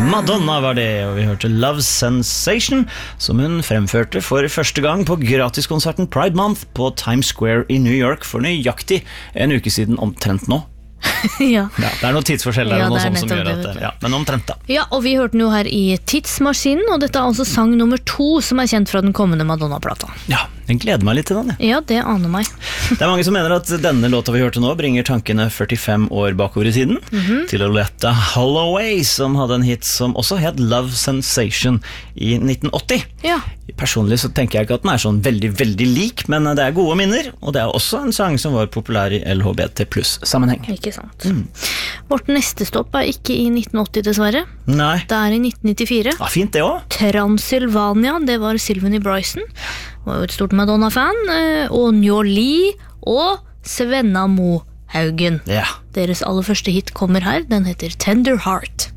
Madonna var det, og vi hørte Love Sensation, som hun fremførte for første gang på gratiskonserten Pride Month på Times Square i New York for nøyaktig en uke siden omtrent nå. Ja. Ja, det noe tidsforskjell der, og noe sånt som gjør det, at ja, men omtrent da. Ja, og vi hørte den jo her i Tidsmaskinen, og dette altså sang nummer 2 som kjent fra den kommende Madonna-plata. Ja, jeg gleder meg litt til den. Ja, det aner meg. Det mange som mener at denne låta vi hørte nå bringer tankene 45 år bakover i tiden, til Oleta Holloway, som hadde en hit som også het Love Sensation i 1980. Ja. Personlig så tenker jeg ikke at den sånn veldig, veldig lik, men det gode minner, og det også en sang som var populær i LHBT pluss sammenheng. Ikke sant. Vårt neste stopp ikke i 1980 dessverre. Nei. Det i 1994. Ja, fint det også. Transylvania, det var Sylvanie Bryson, var jo et stort Madonna-fan, og Njå Lee og Svenna Mo Haugen. Ja. Deres aller første hit kommer her, den heter Tender Heart.